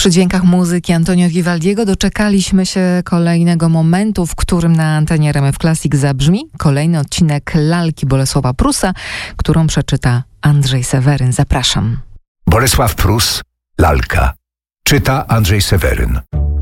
Przy dźwiękach muzyki Antonio Vivaldiego doczekaliśmy się kolejnego momentu, w którym na antenie RMF Classic zabrzmi kolejny odcinek Lalki Bolesława Prusa, którą przeczyta Andrzej Seweryn. Zapraszam. Bolesław Prus, Lalka. Czyta Andrzej Seweryn.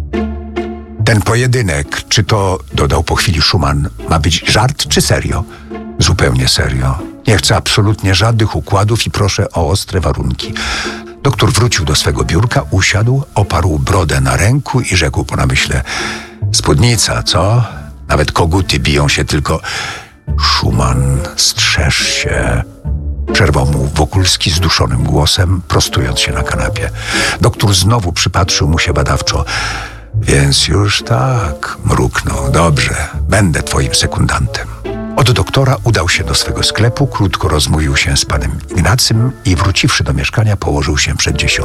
Ten pojedynek, czy to, dodał po chwili Schumann, ma być żart czy serio? Zupełnie serio. Nie chcę absolutnie żadnych układów i proszę o ostre warunki. Doktor wrócił do swego biurka, usiadł, oparł brodę na ręku i rzekł po namyśle: spódnica, co? Nawet koguty biją się tylko... Schumann, strzeż się. Przerwał mu Wokulski zduszonym głosem, prostując się na kanapie. Doktor znowu przypatrzył mu się badawczo. Więc już tak, mruknął. Dobrze, będę twoim sekundantem. Od doktora udał się do swego sklepu, krótko rozmówił się z panem Ignacym i wróciwszy do mieszkania, położył się przed 10.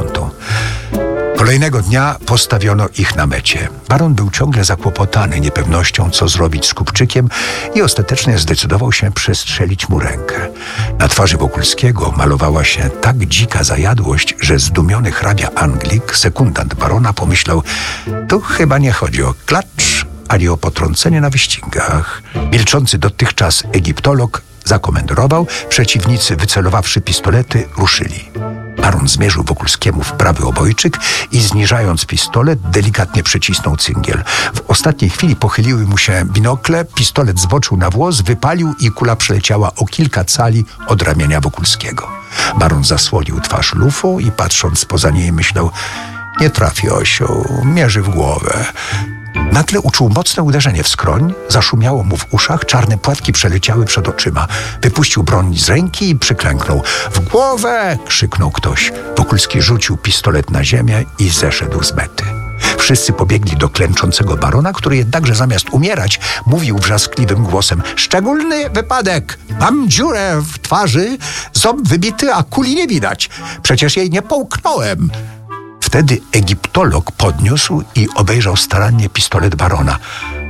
Kolejnego dnia postawiono ich na mecie. Baron był ciągle zakłopotany niepewnością, co zrobić z Kupczykiem i ostatecznie zdecydował się przestrzelić mu rękę. Na twarzy Wokulskiego malowała się tak dzika zajadłość, że zdumiony hrabia Anglik, sekundant barona, pomyślał: tu chyba nie chodzi o klacz, ani o potrącenie na wyścigach. Milczący dotychczas egiptolog zakomenderował, przeciwnicy, wycelowawszy pistolety, ruszyli. Baron zmierzył Wokulskiemu w prawy obojczyk i zniżając pistolet, delikatnie przycisnął cyngiel. W ostatniej chwili pochyliły mu się binokle, pistolet zboczył na włos, wypalił i kula przeleciała o kilka cali od ramienia Wokulskiego. Baron zasłonił twarz lufą i patrząc poza niej myślał: nie trafi osioł, mierzy w głowę. Nagle uczuł mocne uderzenie w skroń, zaszumiało mu w uszach, czarne płatki przeleciały przed oczyma. Wypuścił broń z ręki i przyklęknął. W głowę! Krzyknął ktoś. Wokulski rzucił pistolet na ziemię i zeszedł z mety. Wszyscy pobiegli do klęczącego barona, który jednakże zamiast umierać, mówił wrzaskliwym głosem: szczególny wypadek! Mam dziurę w twarzy, ząb wybity, a kuli nie widać. Przecież jej nie połknąłem. Wtedy egiptolog podniósł i obejrzał starannie pistolet barona.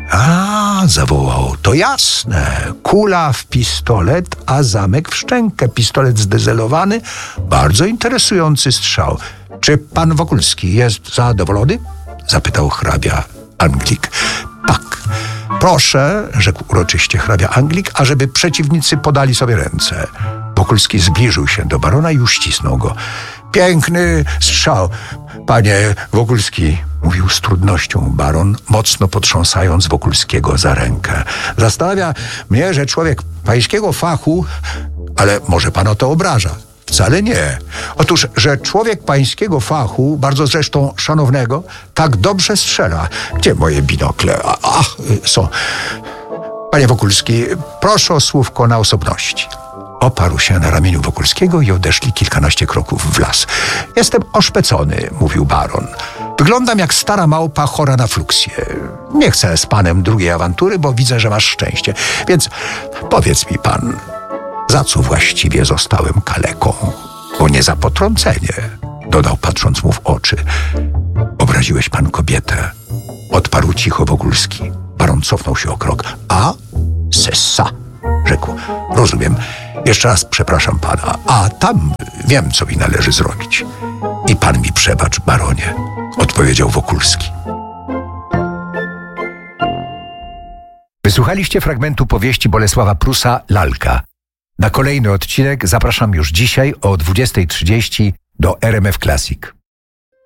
A, zawołał, to jasne. Kula w pistolet, a zamek w szczękę. Pistolet zdezelowany. Bardzo interesujący strzał. Czy pan Wokulski jest zadowolony? Zapytał hrabia Anglik. Tak. Proszę, rzekł uroczyście hrabia Anglik, ażeby przeciwnicy podali sobie ręce. Wokulski zbliżył się do barona i uścisnął go. Piękny strzał, panie Wokulski, mówił z trudnością baron, mocno potrząsając Wokulskiego za rękę. Zastanawia mnie, że człowiek pańskiego fachu, ale może pan o to obraża. Wcale nie. Otóż, że człowiek pańskiego fachu, bardzo zresztą szanownego, tak dobrze strzela. Gdzie moje binokle? Są. Panie Wokulski, proszę o słówko na osobności. Oparł się na ramieniu Wokulskiego i odeszli kilkanaście kroków w las. Jestem oszpecony, mówił baron. Wyglądam jak stara małpa chora na fluksję. Nie chcę z panem drugiej awantury, bo widzę, że masz szczęście. Więc powiedz mi pan, za co właściwie zostałem kaleką? Bo nie za potrącenie, dodał patrząc mu w oczy. Obraziłeś pan kobietę, odparł cicho Wokulski. Baron cofnął się o krok. A? Sessa, rzekł. Rozumiem. Jeszcze raz przepraszam pana, a tam wiem, co mi należy zrobić. I pan mi przebacz, baronie, odpowiedział Wokulski. Wysłuchaliście fragmentu powieści Bolesława Prusa Lalka. Na kolejny odcinek zapraszam już dzisiaj o 20:30 do RMF Classic.